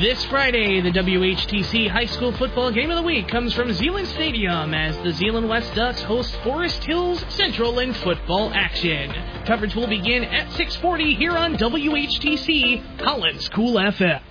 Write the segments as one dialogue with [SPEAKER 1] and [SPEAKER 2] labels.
[SPEAKER 1] This Friday, the WHTC High School Football Game of the Week comes from Zeeland Stadium as the Zeeland West Ducks host Forest Hills Central in football action. Coverage will begin at 6:40 here on WHTC, Holland's Cool FM.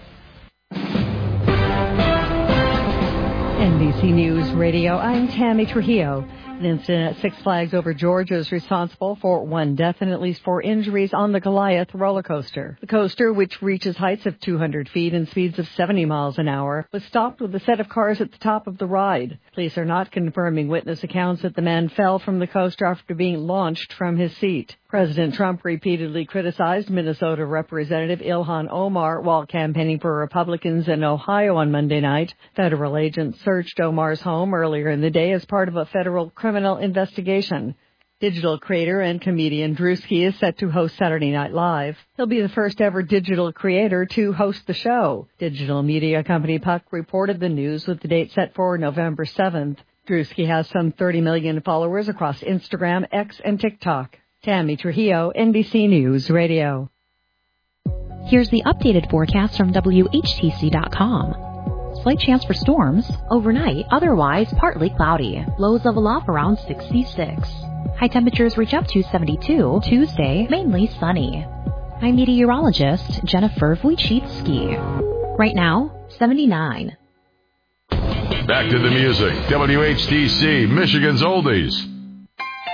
[SPEAKER 2] NBC News Radio, I'm Tammy Trujillo. An incident at Six Flags Over Georgia is responsible for 1 death and at least 4 injuries on the Goliath roller coaster. The coaster, which reaches heights of 200 feet and speeds of 70 miles an hour, was stopped with a set of cars at the top of the ride. Police are not confirming witness accounts that the man fell from the coaster after being launched from his seat. President Trump repeatedly criticized Minnesota Representative Ilhan Omar while campaigning for Republicans in Ohio on Monday night. Federal agents searched Omar's home earlier in the day as part of a federal criminal investigation. Digital creator and comedian Drewski is set to host Saturday Night Live. He'll be the first ever digital creator to host the show. Digital media company Puck reported the news with the date set for November 7th. Drewski has some 30 million followers across Instagram, X, and TikTok. Tammy Trujillo, NBC News Radio.
[SPEAKER 3] Here's the updated forecast from WHTC.com. Slight chance for storms. Overnight, otherwise partly cloudy. Lows level off around 66. High temperatures reach up to 72. Tuesday, mainly sunny. I'm meteorologist Jennifer Wojcicki. Right now, 79.
[SPEAKER 4] Back to the music. WHTC, Michigan's Oldies.